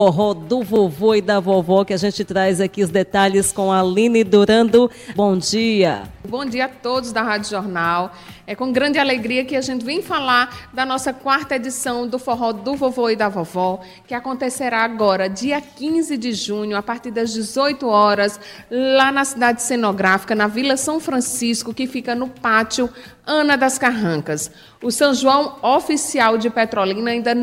Forró do vovô e da vovó, que a gente traz aqui os detalhes com a Aline Durando. Bom dia. Bom dia a todos da Rádio Jornal. É com grande alegria que a gente vem falar da nossa quarta edição do Forró do Vovô e da Vovó, que acontecerá agora, dia 15 de junho, a partir das 18 horas, lá na cidade cenográfica, na Vila São Francisco, que fica no pátio Ana das Carrancas. O São João oficial de Petrolina ainda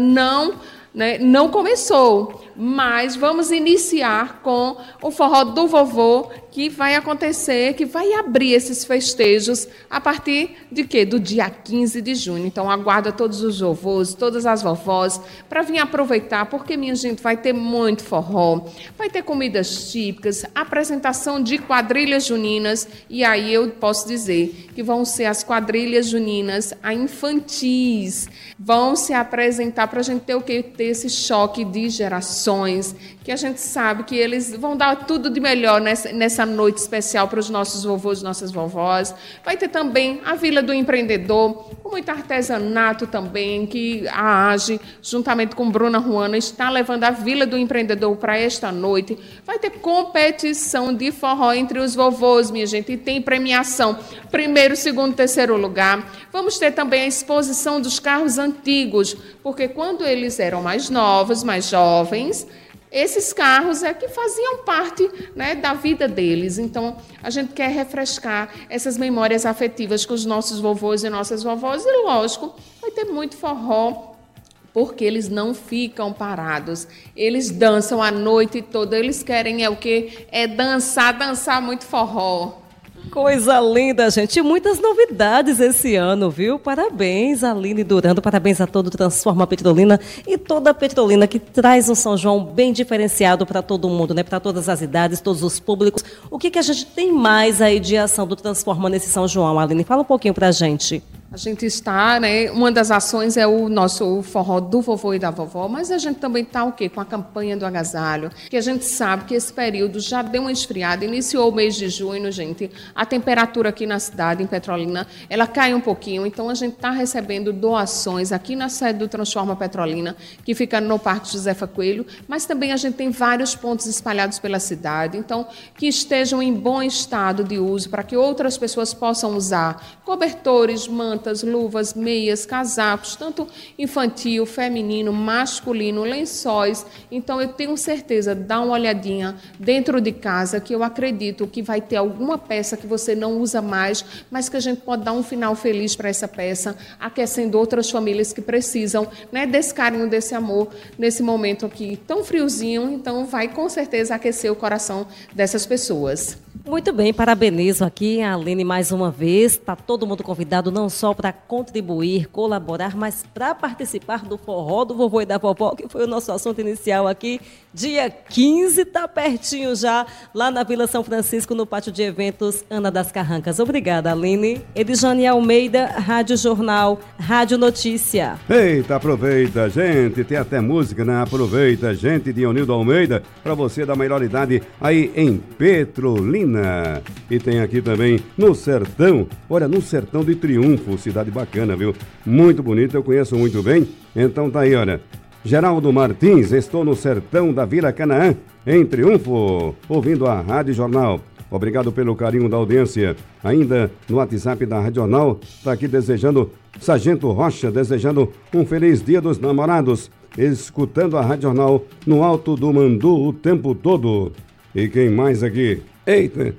não começou, mas vamos iniciar com o Forró do Vovô, que vai acontecer, que vai abrir esses festejos a partir de quê? Do dia 15 de junho. Então, aguardo todos os vovôs, todas as vovós, para vir aproveitar, porque, minha gente, vai ter muito forró, vai ter comidas típicas, apresentação de quadrilhas juninas, e aí eu posso dizer que vão ser as quadrilhas juninas infantis, vão se apresentar para a gente ter o quê? Ter esse choque de gerações, que a gente sabe que eles vão dar tudo de melhor nessa noite especial para os nossos vovôs e nossas vovós. Vai ter também a Vila do Empreendedor, com muito artesanato também, que a AGE, juntamente com Bruna Ruana, está levando a Vila do Empreendedor para esta noite. Vai ter competição de forró entre os vovôs, minha gente, e tem premiação, primeiro, segundo, terceiro lugar. Vamos ter também a exposição dos carros antigos, porque quando eles eram mais novos, mais jovens, esses carros é que faziam parte, né, da vida deles. Então, a gente quer refrescar essas memórias afetivas com os nossos vovôs e nossas vovós. E, lógico, vai ter muito forró, porque eles não ficam parados. Eles dançam a noite toda. Eles querem o quê? É dançar muito forró. Coisa linda, gente. E muitas novidades esse ano, viu? Parabéns, Aline Durando. Parabéns a todo o Transforma Petrolina e toda a Petrolina, que traz um São João bem diferenciado para todo mundo, né? Para todas as idades, todos os públicos. O que a gente tem mais aí de ação do Transforma nesse São João, Aline? Fala um pouquinho para a gente. A gente está, né? Uma das ações é o nosso forró do vovô e da vovó, mas a gente também está o quê? Com a campanha do agasalho, que a gente sabe que esse período já deu uma esfriada, iniciou o mês de junho, gente. A temperatura aqui na cidade, em Petrolina, ela cai um pouquinho, então a gente está recebendo doações aqui na sede do Transforma Petrolina, que fica no Parque Josefa Coelho, mas também a gente tem vários pontos espalhados pela cidade, então que estejam em bom estado de uso para que outras pessoas possam usar cobertores, mantas, luvas, meias, casacos, tanto infantil, feminino, masculino, lençóis. Então, eu tenho certeza, dá uma olhadinha dentro de casa, que eu acredito que vai ter alguma peça que você não usa mais, mas que a gente pode dar um final feliz para essa peça, aquecendo outras famílias que precisam, né, desse carinho, desse amor, nesse momento aqui tão friozinho. Então, vai com certeza aquecer o coração dessas pessoas. Muito bem, parabenizo aqui a Aline mais uma vez. Está todo mundo convidado não só para contribuir, colaborar, mas para participar do Forró do Vovô e da Vovó, que foi o nosso assunto inicial aqui. Dia 15, está pertinho já, lá na Vila São Francisco, no pátio de eventos Ana das Carrancas. Obrigada, Aline. Edjane Almeida, Rádio Jornal, Rádio Notícia. Eita, aproveita, gente. Tem até música, né? Aproveita, gente, de Onildo Almeida, para você da melhor idade aí em Petrolina. E tem aqui também no Sertão, olha, no Sertão de Triunfo, cidade bacana, viu? Muito bonita, eu conheço muito bem. Então tá aí, olha, Geraldo Martins, estou no Sertão da Vila Canaã, em Triunfo, ouvindo a Rádio Jornal. Obrigado pelo carinho da audiência. Ainda no WhatsApp da Rádio Jornal, tá aqui desejando, Sargento Rocha, desejando um feliz Dia dos Namorados, escutando a Rádio Jornal no Alto do Mandu o tempo todo. E quem mais aqui? Eita!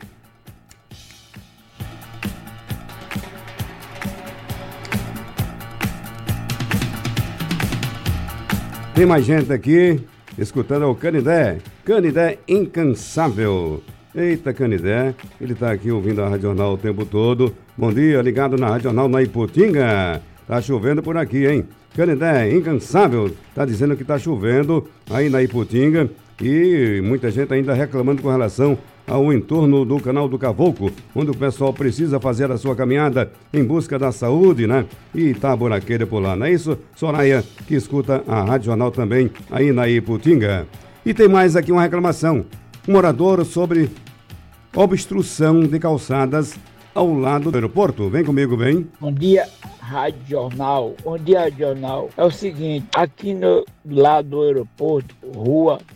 Tem mais gente aqui escutando o Canidé. Canidé incansável. Eita, Canidé, ele tá aqui ouvindo a Rádio Jornal o tempo todo. Bom dia, ligado na Rádio Jornal na Iputinga. Tá chovendo por aqui, hein? Canidé incansável, tá dizendo que tá chovendo aí na Iputinga. E muita gente ainda reclamando com relação ao entorno do Canal do Cavoco, onde o pessoal precisa fazer a sua caminhada em busca da saúde, né? E tá buraqueira por lá, não é isso? Soraya, que escuta a Rádio Jornal também aí na Iputinga. E tem mais aqui uma reclamação. Um morador sobre obstrução de calçadas ao lado do aeroporto. Vem comigo, vem. Bom dia, Rádio Jornal. Bom dia, Rádio Jornal. É o seguinte, aqui no lado do aeroporto, rua